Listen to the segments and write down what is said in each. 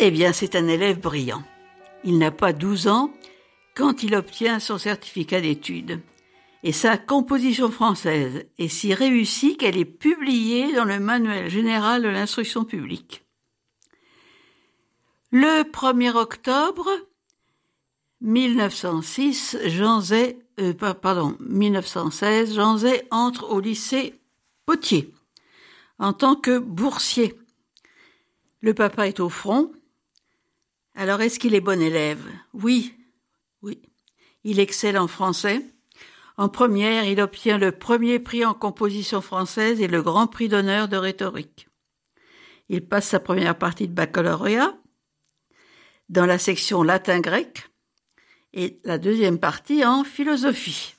Eh bien, c'est un élève brillant. Il n'a pas 12 ans quand il obtient son certificat d'études. Et sa composition française est si réussie qu'elle est publiée dans le Manuel général de l'instruction publique. Le 1er octobre 1916, Jean Zay entre au lycée Potier en tant que boursier. Le papa est au front. Alors, est-ce qu'il est bon élève ? Oui. Il excelle en français. En première, il obtient le premier prix en composition française et le grand prix d'honneur de rhétorique. Il passe sa première partie de baccalauréat dans la section latin-grec et la deuxième partie en philosophie.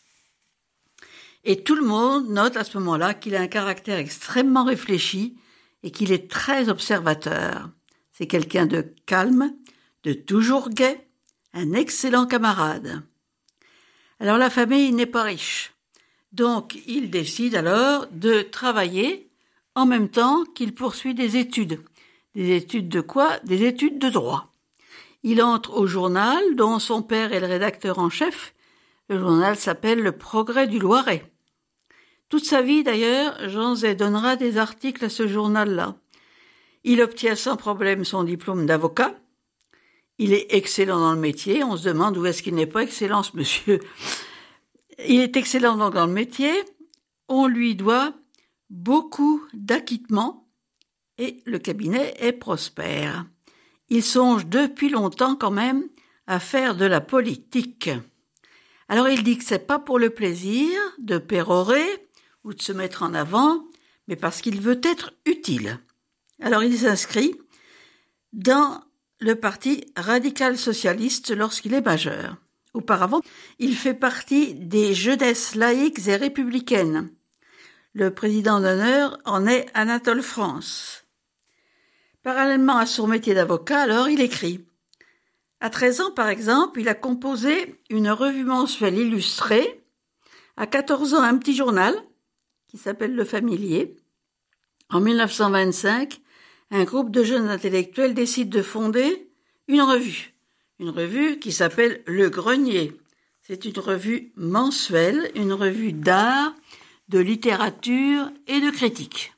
Et tout le monde note à ce moment-là qu'il a un caractère extrêmement réfléchi et qu'il est très observateur. C'est quelqu'un de calme, de toujours gai, un excellent camarade. Alors la famille n'est pas riche, donc il décide alors de travailler en même temps qu'il poursuit des études. Des études de quoi ? Des études de droit. Il entre au journal dont son père est le rédacteur en chef. Le journal s'appelle Le Progrès du Loiret. Toute sa vie d'ailleurs, Jean Zay donnera des articles à ce journal-là. Il obtient sans problème son diplôme d'avocat. Il est excellent dans le métier. On se demande où est-ce qu'il n'est pas excellent, ce monsieur. Il est excellent donc dans le métier. On lui doit beaucoup d'acquittements et le cabinet est prospère. Il songe depuis longtemps quand même à faire de la politique. Alors il dit que c'est pas pour le plaisir de pérorer ou de se mettre en avant, mais parce qu'il veut être utile. Alors il s'inscrit dans le parti radical-socialiste lorsqu'il est majeur. Auparavant, il fait partie des jeunesses laïques et républicaines. Le président d'honneur en est Anatole France. Parallèlement à son métier d'avocat, alors, il écrit. À 13 ans, par exemple, il a composé une revue mensuelle illustrée. À 14 ans, un petit journal qui s'appelle Le Familier. En 1925, un groupe de jeunes intellectuels décide de fonder une revue qui s'appelle Le Grenier. C'est une revue mensuelle, une revue d'art, de littérature et de critique.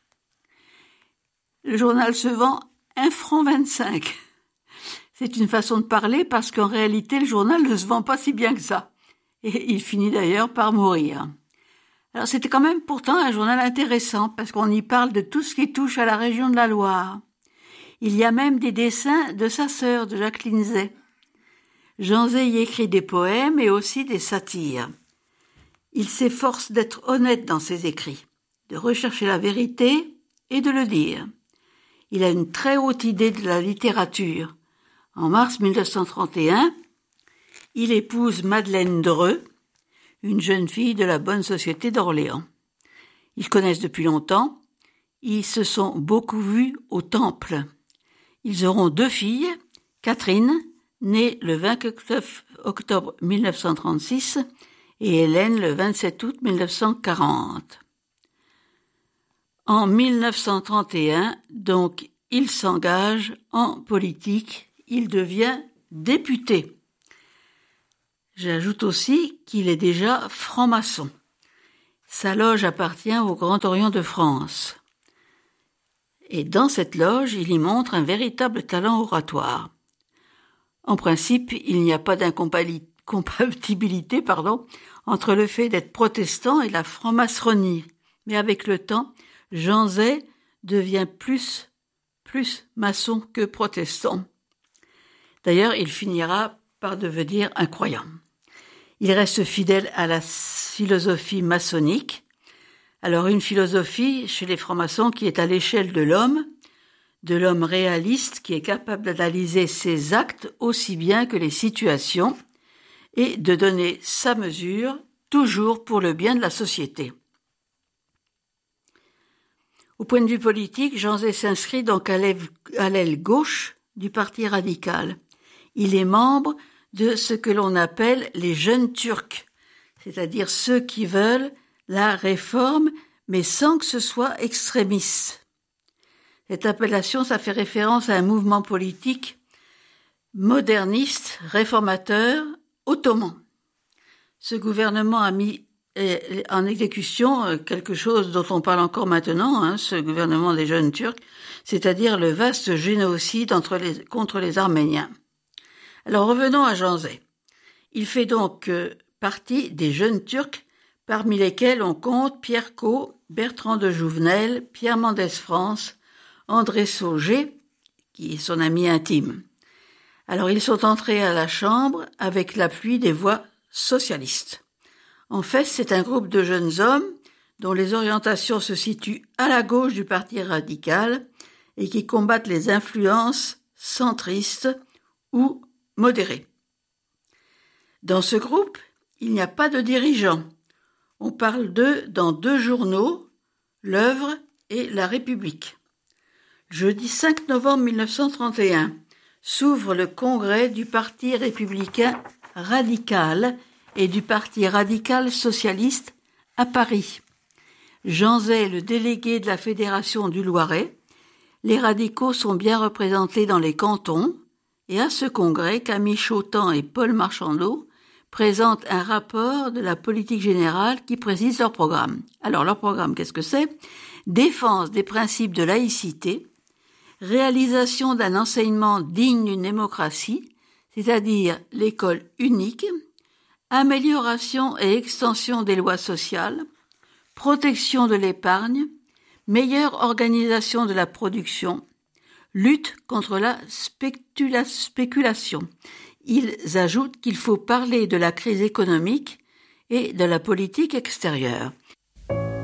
Le journal se vend 1,25 franc. C'est une façon de parler parce qu'en réalité, le journal ne se vend pas si bien que ça. Et il finit d'ailleurs par mourir. Alors c'était quand même pourtant un journal intéressant parce qu'on y parle de tout ce qui touche à la région de la Loire. Il y a même des dessins de sa sœur, de Jacqueline Zay. Jean Zay y écrit des poèmes et aussi des satires. Il s'efforce d'être honnête dans ses écrits, de rechercher la vérité et de le dire. Il a une très haute idée de la littérature. En mars 1931, il épouse Madeleine Dreux, une jeune fille de la bonne société d'Orléans. Ils connaissent depuis longtemps. Ils se sont beaucoup vus au Temple. Ils auront 2 filles, Catherine, née le 29 octobre 1936, et Hélène le 27 août 1940. En 1931, donc, il s'engage en politique. Il devient député. J'ajoute aussi qu'il est déjà franc-maçon. Sa loge appartient au Grand Orient de France. Et dans cette loge, il y montre un véritable talent oratoire. En principe, il n'y a pas d'incompatibilité entre le fait d'être protestant et la franc-maçonnerie. Mais avec le temps, Jean Zay devient plus maçon que protestant. D'ailleurs, il finira par devenir un croyant. Il reste fidèle à la philosophie maçonnique. Alors, une philosophie chez les francs-maçons qui est à l'échelle de l'homme réaliste qui est capable d'analyser ses actes aussi bien que les situations et de donner sa mesure, toujours pour le bien de la société. Au point de vue politique, Jean Zay s'inscrit donc à l'aile gauche du Parti radical. Il est membre de ce que l'on appelle les jeunes turcs, c'est-à-dire ceux qui veulent la réforme, mais sans que ce soit extrémiste. Cette appellation, ça fait référence à un mouvement politique moderniste, réformateur, ottoman. Ce gouvernement a mis en exécution quelque chose dont on parle encore maintenant, ce gouvernement des jeunes Turcs, c'est-à-dire le vaste génocide contre les Arméniens. Alors revenons à Janzay. Il fait donc partie des jeunes Turcs, parmi lesquels on compte Pierre Cot, Bertrand de Jouvenel, Pierre Mendès France, André Sauget, qui est son ami intime. Alors ils sont entrés à la Chambre avec l'appui des voix socialistes. En fait, c'est un groupe de jeunes hommes dont les orientations se situent à la gauche du Parti radical et qui combattent les influences centristes ou modérées. Dans ce groupe, il n'y a pas de dirigeants. On parle d'eux dans 2 journaux, L'Œuvre et La République. Jeudi 5 novembre 1931 s'ouvre le congrès du Parti républicain radical et du Parti radical socialiste à Paris. Janzay, le délégué de la Fédération du Loiret. Les radicaux sont bien représentés dans les cantons et à ce congrès, Camille Chautemps et Paul Marchandeau présentent un rapport de la politique générale qui précise leur programme. Alors leur programme, qu'est-ce que c'est ? Défense des principes de laïcité, réalisation d'un enseignement digne d'une démocratie, c'est-à-dire l'école unique, amélioration et extension des lois sociales, protection de l'épargne, meilleure organisation de la production, lutte contre la spéculation. Ils ajoutent qu'il faut parler de la crise économique et de la politique extérieure.